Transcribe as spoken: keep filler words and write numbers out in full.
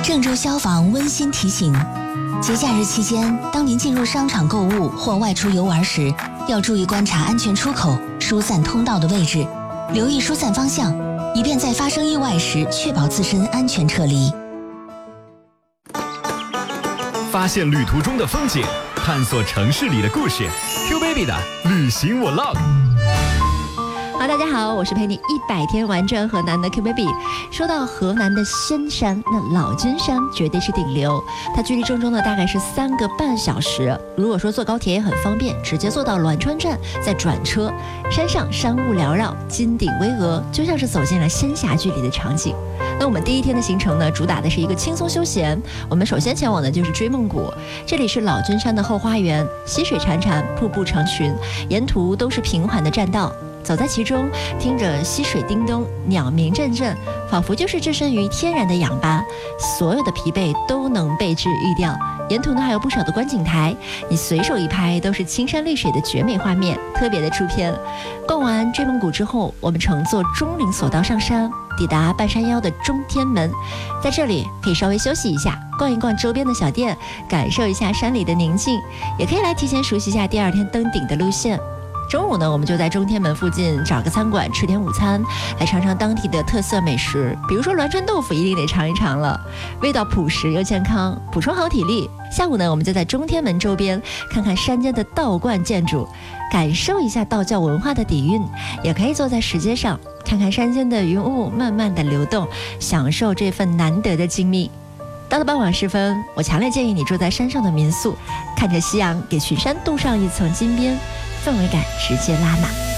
郑州消防温馨提醒：节假日期间，当您进入商场购物或外出游玩时，要注意观察安全出口、疏散通道的位置，留意疏散方向，以便在发生意外时确保自身安全撤离。 发现旅途中的风景，探索城市里的故事。Q Baby 的旅行 Vlog。 好，大家好，我是陪你一百天玩转河南的 Q Baby。说到河南的仙山，那老君山绝对是顶流，它距离郑州呢大概是三个半小时。如果说坐高铁也很方便，直接坐到栾川站再转车。山上山雾缭绕，金顶巍峨，就像是走进了仙侠剧里的场景。那我们第一天的行程呢，主打的是一个轻松休闲。我们首先前往的就是追梦谷，这里是老君山的后花园，溪水潺潺，瀑布成群，沿途都是平缓的栈道。走在其中，听着溪水叮咚，鸟鸣阵阵，仿佛就是置身于天然的氧吧，所有的疲惫都能被治愈掉。沿途呢还有不少的观景台，你随手一拍都是青山绿水的绝美画面，特别的出片。逛完追梦谷之后，我们乘坐钟灵索道上山，抵达半山腰的中天门，在这里可以稍微休息一下，逛一逛周边的小店，感受一下山里的宁静，也可以来提前熟悉一下第二天登顶的路线。中午呢，我们就在中天门附近找个餐馆吃点午餐，来尝尝当地的特色美食，比如说栾川豆腐一定得尝一尝了，味道朴实又健康，补充好体力。下午呢，我们就在中天门周边看看山间的道观建筑，感受一下道教文化的底蕴，也可以坐在石阶上看看山间的云雾慢慢的流动，享受这份难得的静谧。到了傍晚时分，我强烈建议你住在山上的民宿，看着夕阳给群山镀上一层金边，氛围感直接拉满。